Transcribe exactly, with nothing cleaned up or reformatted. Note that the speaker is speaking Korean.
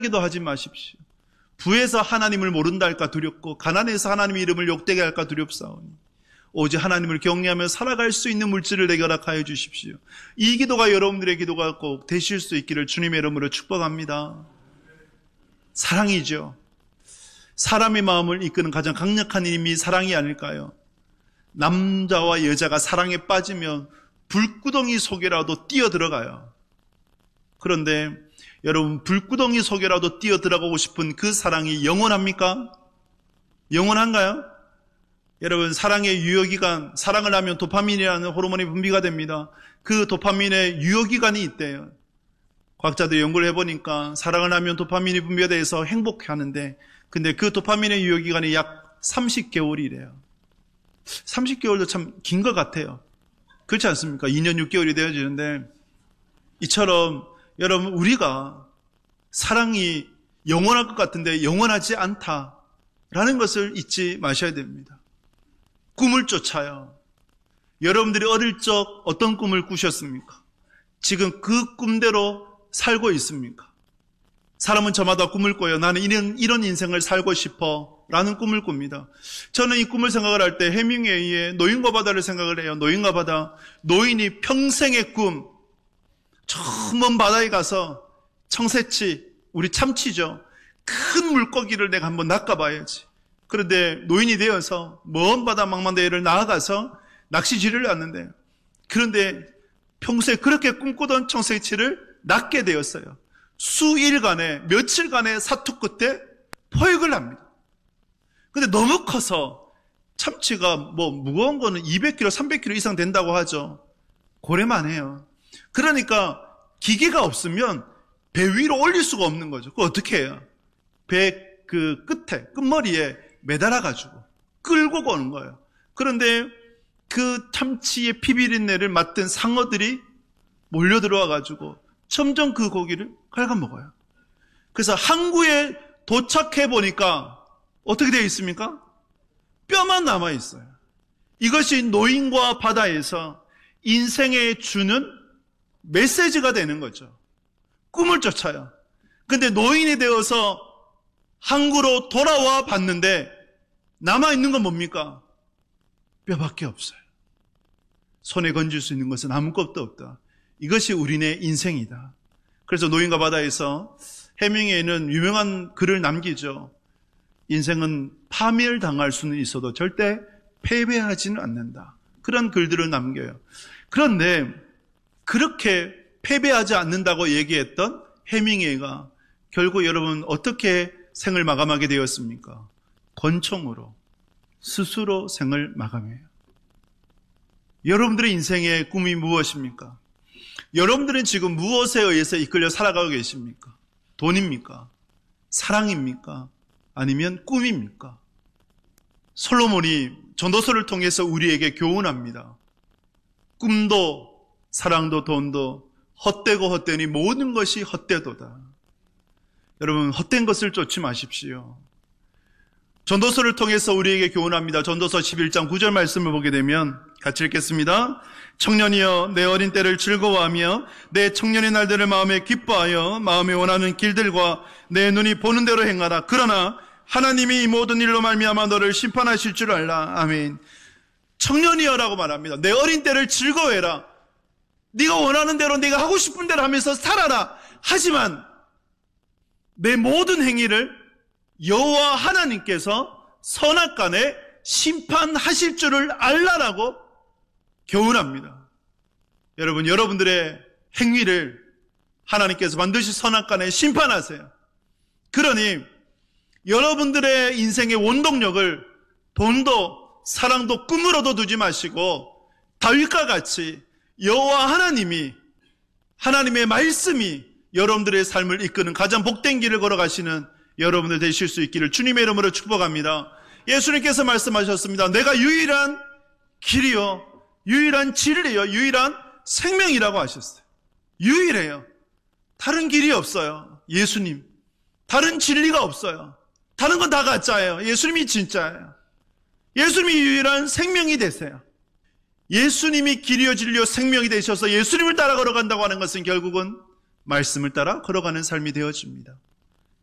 하지 마십시오. 부에서 하나님을 모른다 할까 두렵고 가난해서 하나님의 이름을 욕되게 할까 두렵사오니 오직 하나님을 경외하며 살아갈 수 있는 물질을 내게 허락하여 주십시오. 이 기도가 여러분들의 기도가 꼭 되실 수 있기를 주님의 이름으로 축복합니다. 사랑이죠. 사람의 마음을 이끄는 가장 강력한 힘이 사랑이 아닐까요? 남자와 여자가 사랑에 빠지면 불구덩이 속에라도 뛰어들어가요. 그런데 여러분, 불구덩이 속에라도 뛰어들어가고 싶은 그 사랑이 영원합니까? 영원한가요? 여러분, 사랑의 유효기간, 사랑을 하면 도파민이라는 호르몬이 분비가 됩니다. 그 도파민의 유효기간이 있대요. 과학자들이 연구를 해보니까 사랑을 하면 도파민이 분비가 돼서 행복해하는데, 근데 그 도파민의 유효기간이 약 삼십 개월이래요. 삼십 개월도 참 긴 것 같아요. 그렇지 않습니까? 이 년 육 개월이 되어지는데, 이처럼 여러분, 우리가 사랑이 영원할 것 같은데 영원하지 않다라는 것을 잊지 마셔야 됩니다. 꿈을 쫓아요. 여러분들이 어릴 적 어떤 꿈을 꾸셨습니까? 지금 그 꿈대로 살고 있습니까? 사람은 저마다 꿈을 꿔요. 나는 이런, 이런 인생을 살고 싶어 라는 꿈을 꿉니다. 저는 이 꿈을 생각을 할 때 해밍웨이의 노인과 바다를 생각을 해요. 노인과 바다. 노인이 평생의 꿈, 저 먼 바다에 가서 청새치, 우리 참치죠. 큰 물고기를 내가 한번 낚아봐야지. 그런데 노인이 되어서 먼 바다 망망대해를 나아가서 낚시질을 하는데, 그런데 평소에 그렇게 꿈꾸던 청새치를 낚게 되었어요. 수일간의, 며칠간의 사투 끝에 포획을 합니다. 근데 너무 커서 참치가 뭐 무거운 거는 이백 킬로그램, 삼백 킬로그램 이상 된다고 하죠. 고래만 해요. 그러니까 기계가 없으면 배 위로 올릴 수가 없는 거죠. 그거 어떻게 해요? 배 그 끝에, 끝머리에 매달아가지고 끌고 오는 거예요. 그런데 그 참치의 피비린내를 맡은 상어들이 몰려 들어와가지고 점점 그 고기를 갉아먹어요. 그래서 항구에 도착해 보니까 어떻게 되어 있습니까? 뼈만 남아 있어요. 이것이 노인과 바다에서 인생에 주는 메시지가 되는 거죠. 꿈을 쫓아요. 근데 노인이 되어서 항구로 돌아와 봤는데 남아있는 건 뭡니까? 뼈밖에 없어요. 손에 건질 수 있는 것은 아무것도 없다. 이것이 우리네 인생이다. 그래서 노인과 바다에서 해밍웨이는 유명한 글을 남기죠. 인생은 파멸당할 수는 있어도 절대 패배하지는 않는다. 그런 글들을 남겨요. 그런데 그렇게 패배하지 않는다고 얘기했던 해밍웨이가 결국 여러분 어떻게 생을 마감하게 되었습니까? 권총으로 스스로 생을 마감해요. 여러분들의 인생의 꿈이 무엇입니까? 여러분들은 지금 무엇에 의해서 이끌려 살아가고 계십니까? 돈입니까? 사랑입니까? 아니면 꿈입니까? 솔로몬이 전도서를 통해서 우리에게 교훈합니다. 꿈도 사랑도 돈도 헛되고 헛되니 모든 것이 헛되도다. 여러분, 헛된 것을 쫓지 마십시오. 전도서를 통해서 우리에게 교훈합니다. 전도서 십일 장 구 절 말씀을 보게 되면 같이 읽겠습니다. 청년이여 내 어린 때를 즐거워하며 내 청년의 날들을 마음에 기뻐하여 마음에 원하는 길들과 내 눈이 보는 대로 행하라. 그러나 하나님이 이 모든 일로 말미암아 너를 심판하실 줄 알라. 아멘. 청년이여라고 말합니다. 내 어린 때를 즐거워해라. 네가 원하는 대로 네가 하고 싶은 대로 하면서 살아라. 하지만 내 모든 행위를 여호와 하나님께서 선악간에 심판하실 줄을 알라라고 교훈합니다. 여러분, 여러분들의 행위를 하나님께서 반드시 선악간에 심판하세요. 그러니 여러분들의 인생의 원동력을 돈도 사랑도 꿈으로도 두지 마시고 다윗과 같이 여호와 하나님이, 하나님의 말씀이 여러분들의 삶을 이끄는 가장 복된 길을 걸어가시는 여러분들 되실 수 있기를 주님의 이름으로 축복합니다. 예수님께서 말씀하셨습니다. 내가 유일한 길이요, 유일한 진리요, 유일한 생명이라고 하셨어요. 유일해요. 다른 길이 없어요. 예수님. 다른 진리가 없어요. 다른 건 다 가짜예요. 예수님이 진짜예요. 예수님이 유일한 생명이 되세요. 예수님이 길이요 진리요 생명이 되셔서 예수님을 따라 걸어간다고 하는 것은 결국은 말씀을 따라 걸어가는 삶이 되어집니다.